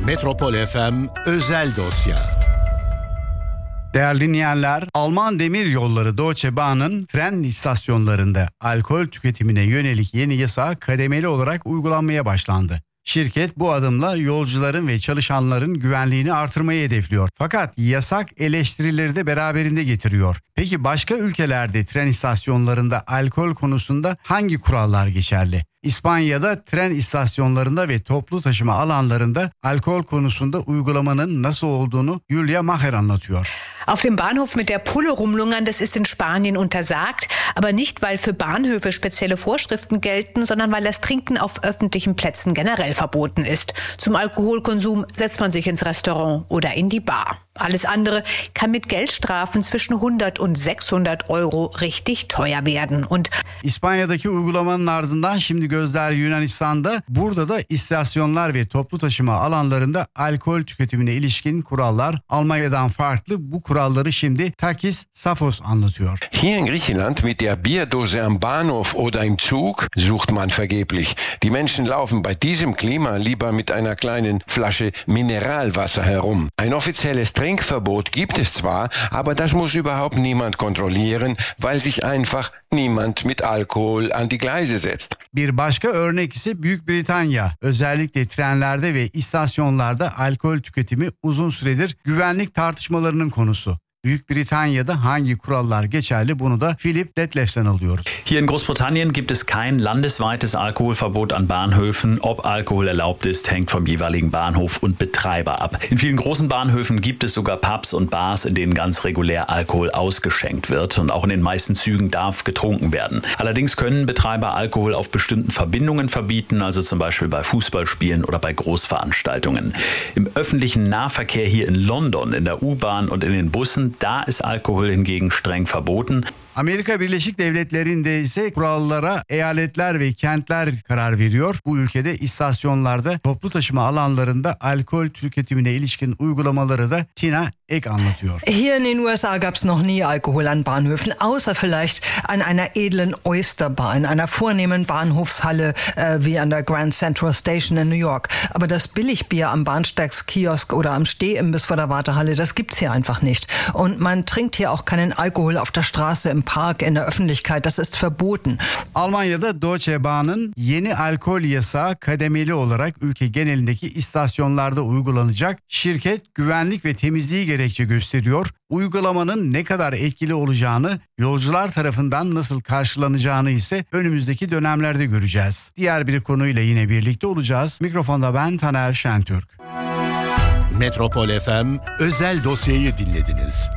Metropol FM özel dosya. Değerli dinleyenler, Alman Demiryolları Deutsche Bahn'ın tren istasyonlarında alkol tüketimine yönelik yeni yasa kademeli olarak uygulanmaya başlandı. Şirket bu adımla yolcuların ve çalışanların güvenliğini artırmayı hedefliyor. Fakat yasak eleştirileri de beraberinde getiriyor. Peki başka ülkelerde tren istasyonlarında alkol konusunda hangi kurallar geçerli? İspanya'da tren istasyonlarında ve toplu taşıma alanlarında alkol konusunda uygulamanın nasıl olduğunu Julia Macher anlatıyor. Auf dem Bahnhof mit der Pulle rumlungern, das ist in Spanien untersagt, aber nicht, weil für Bahnhöfe spezielle Vorschriften gelten, sondern weil das Trinken auf öffentlichen Plätzen generell verboten ist. Zum Alkoholkonsum setzt man sich ins Restaurant oder in die Bar. Alles andere kann mit Geldstrafen zwischen 100 und 600 Euro richtig teuer werden. Und İspanya'daki uygulamanın ardından şimdi gözler Yunanistan'da. Burada da istasyonlar ve toplu taşıma alanlarında alkol tüketimine ilişkin kurallar Almanya'dan farklı. Bu kuralları şimdi Takis Safos anlatıyor. Hier in Griechenland mit der Bierdose am Bahnhof oder im Zug sucht man vergeblich. Die Menschen laufen bei diesem Klima lieber mit einer kleinen Flasche Mineralwasser herum. Ein offizielles Trinkverbot gibt es zwar, aber das muss überhaupt niemand kontrollieren, weil sich einfach niemand mit Alkohol an die Gleise setzt. Bir başka örnek ise Büyük Britanya. Özellikle trenlerde ve istasyonlarda alkol tüketimi uzun süredir güvenlik tartışmalarının konusu. Büyük Britanya'da hangi kurallar geçerli, bunu da Philip Detlefs'ten alıyoruz. Hier in Großbritannien gibt es kein landesweites Alkoholverbot an Bahnhöfen. Ob Alkohol erlaubt ist, hängt vom jeweiligen Bahnhof und Betreiber ab. In vielen großen Bahnhöfen gibt es sogar Pubs und Bars, in denen ganz regulär Alkohol ausgeschenkt wird. Und auch in den meisten Zügen darf getrunken werden. Allerdings können Betreiber Alkohol auf bestimmten Verbindungen verbieten, also zum Beispiel bei Fußballspielen oder bei Großveranstaltungen. Im öffentlichen Nahverkehr hier in London, in der U-Bahn und in den Bussen, da ist Alkohol hingegen streng verboten. Amerika Birleşik Devletleri'nde ise kurallara eyaletler ve kentler karar veriyor. Bu ülkede istasyonlarda, toplu taşıma alanlarında alkol tüketimine ilişkin uygulamaları da Tina Eck anlatıyor. Hier in den USA gab es noch nie Alkohol an Bahnhöfen, außer vielleicht an einer edlen Oysterbar, in einer vornehmen Bahnhofshalle wie an der Grand Central Station in New York. Aber das Billigbier am Bahnsteigskiosk oder am Stehimbiss vor der Wartehalle, das gibt's hier einfach nicht. Und man trinkt hier auch keinen Alkohol auf der Straße, im Park, in der Öffentlichkeit. Das ist verboten. Almanya'da Deutsche Bahn'ın yeni alkol yasağı kademeli olarak ülke genelindeki istasyonlarda uygulanacak. Şirket güvenlik ve temizliği gerekçe gösteriyor. Uygulamanın ne kadar etkili olacağını, yolcular tarafından nasıl karşılanacağını ise önümüzdeki dönemlerde göreceğiz. Diğer bir konuyla yine birlikte olacağız. Mikrofonda ben Taner Şentürk. Metropol FM özel dosyayı dinlediniz.